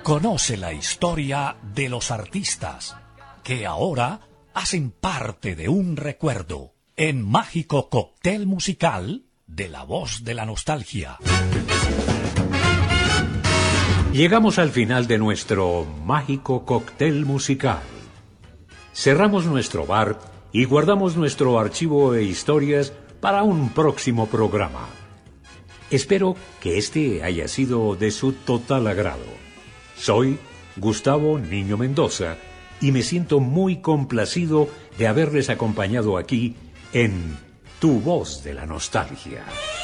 Conoce la historia de los artistas que ahora hacen parte de un recuerdo en Mágico Cóctel Musical de La Voz de la Nostalgia. Llegamos al final de nuestro Mágico Cóctel Musical. Cerramos nuestro bar y guardamos nuestro archivo de historias para un próximo programa. Espero que este haya sido de su total agrado. Soy Gustavo Niño Mendoza y me siento muy complacido de haberles acompañado aquí en Tu Voz de la Nostalgia.